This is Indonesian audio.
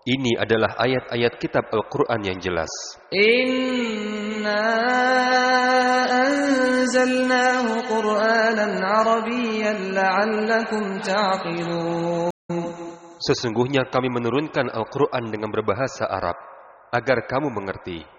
Ini adalah ayat-ayat kitab Al-Quran yang jelas. Inna anzalnahu Qur'anan Arabiyyan la'allakum ta'qilun. Sesungguhnya kami menurunkan Al-Quran dengan berbahasa Arab, agar kamu mengerti.